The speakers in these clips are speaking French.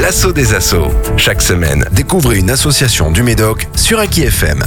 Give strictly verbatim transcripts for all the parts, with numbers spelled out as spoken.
l'assaut des assos. Chaque semaine, découvrez une association du Médoc sur Aki F M.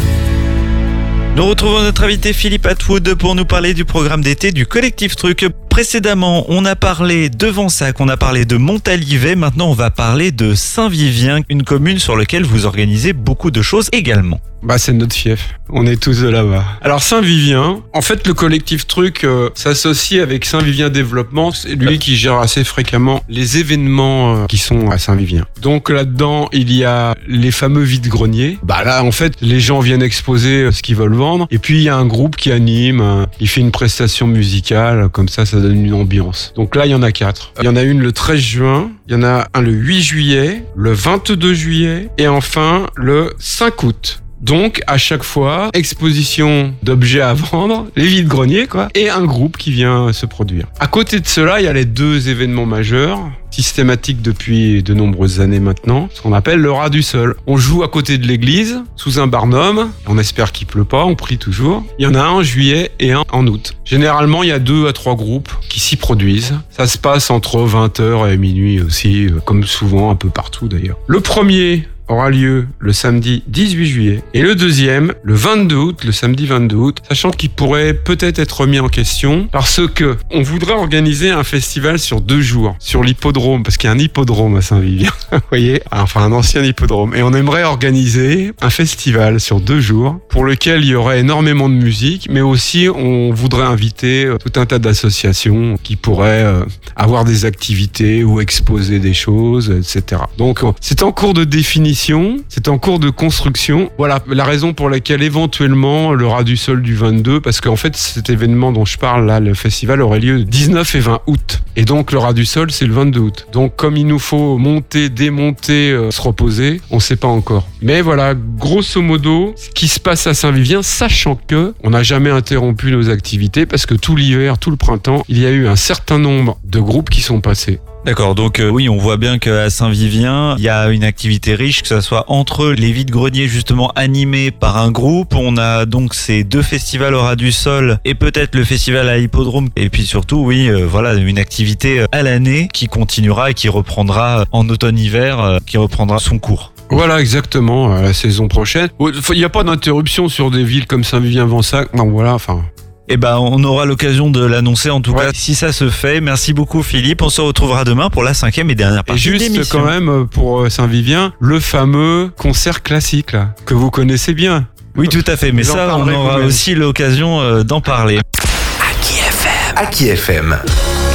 Nous retrouvons notre invité Philippe Atwood pour nous parler du programme d'été du Collectif Truc. Précédemment, on a parlé de Vensac, on a parlé de Montalivet. Maintenant, on va parler de Saint-Vivien, une commune sur laquelle vous organisez beaucoup de choses également. Bah, c'est notre fief. On est tous de là-bas. Alors, Saint-Vivien, en fait, le Collectif Truc euh, s'associe avec Saint-Vivien Développement. C'est lui qui gère assez fréquemment les événements euh, qui sont à Saint-Vivien. Donc là-dedans, il y a les fameux vides-greniers. Bah là, en fait, les gens viennent exposer euh, ce qu'ils veulent vendre. Et puis, il y a un groupe qui anime. Euh, il fait une prestation musicale. Comme ça, ça donne une ambiance. Donc là, il y en a quatre. Il y en a une le treize juin. Il y en a un le huit juillet. Le vingt-deux juillet. Et enfin, le cinq août. Donc, à chaque fois, exposition d'objets à vendre, les vides-greniers, quoi, et un groupe qui vient se produire. À côté de cela, il y a les deux événements majeurs, systématiques depuis de nombreuses années maintenant, ce qu'on appelle le rat du sol. On joue à côté de l'église, sous un barnum, on espère qu'il pleut pas, on prie toujours. Il y en a un en juillet et un en août. Généralement, il y a deux à trois groupes qui s'y produisent. Ça se passe entre vingt heures et minuit aussi, comme souvent, un peu partout d'ailleurs. Le premier aura lieu le samedi dix-huit juillet et le deuxième le vingt-deux août, le samedi vingt-deux août, sachant qu'il pourrait peut-être être remis en question parce que on voudrait organiser un festival sur deux jours sur l'hippodrome, parce qu'il y a un hippodrome à Saint-Vivien, vous voyez, enfin un ancien hippodrome, et on aimerait organiser un festival sur deux jours pour lequel il y aurait énormément de musique, mais aussi on voudrait inviter tout un tas d'associations qui pourraient avoir des activités ou exposer des choses, et cetera. Donc c'est en cours de définition. C'est en cours de construction. Voilà la raison pour laquelle éventuellement le rat du sol du vingt-deux, parce qu'en fait cet événement dont je parle là, le festival aurait lieu le dix-neuf et vingt août. Et donc le rat du sol c'est le vingt-deux août. Donc comme il nous faut monter, démonter, euh, se reposer, on ne sait pas encore. Mais voilà, grosso modo, ce qui se passe à Saint-Vivien, sachant que on n'a jamais interrompu nos activités parce que tout l'hiver, tout le printemps, il y a eu un certain nombre de groupes qui sont passés. D'accord, donc euh, oui, on voit bien qu'à Saint-Vivien, il y a une activité riche, que ce soit entre les vides-greniers justement animés par un groupe. On a donc ces deux festivals au ras du sol et peut-être le festival à l'hippodrome. Et puis surtout, oui, euh, voilà, une activité à l'année qui continuera et qui reprendra en automne-hiver, euh, qui reprendra son cours. Voilà, exactement, à la saison prochaine. Il n'y a pas d'interruption sur des villes comme Saint-Vivien-Vensac. Non, voilà, enfin... Eh ben, on aura l'occasion de l'annoncer en tout ouais. cas si ça se fait. Merci beaucoup Philippe. On se retrouvera demain pour la cinquième et dernière partie d'émission. Et juste quand même pour Saint-Vivien, le fameux concert classique là, que vous connaissez bien. Oui, tout à fait. Mais vous ça, on aura aussi l'occasion d'en parler. Aki F M. Aki F M.